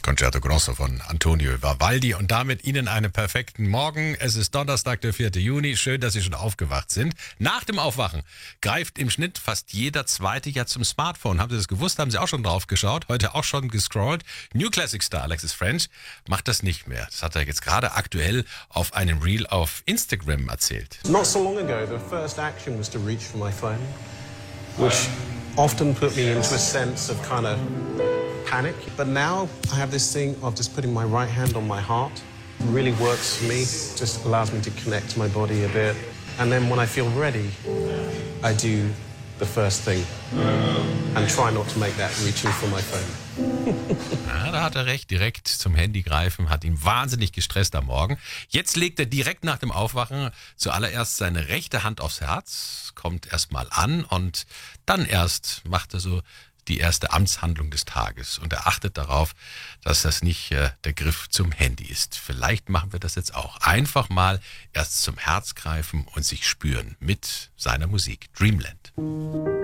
Concerto Grosso von Antonio Vivaldi und damit Ihnen einen perfekten Morgen. Es ist Donnerstag, der 4. Juni. Schön, dass Sie schon aufgewacht sind. Nach dem Aufwachen greift im Schnitt fast jeder Zweite ja zum Smartphone. Haben Sie das gewusst? Haben Sie auch schon drauf geschaut? Heute auch schon gescrollt? New Classic Star Alexis French macht das nicht mehr. Das hat er jetzt gerade aktuell auf einem Reel auf Instagram erzählt. Not so long ago, the first action was to reach for my phone, which often put me into a sense of kind of panic. But now I have this thing of just putting my right hand on my heart. It really works for me, just allows me to connect to my body a bit. And then when I feel ready, I do the first thing and try not to make that reaching for my phone. Ja, da hat er recht, direkt zum Handy greifen, hat ihn wahnsinnig gestresst am Morgen. Jetzt legt er direkt nach dem Aufwachen zuallererst seine rechte Hand aufs Herz, kommt erstmal an und dann erst macht er so die erste Amtshandlung des Tages. Und er achtet darauf, dass das nicht der Griff zum Handy ist. Vielleicht machen wir das jetzt auch. Einfach mal erst zum Herz greifen und sich spüren mit seiner Musik. Dreamland.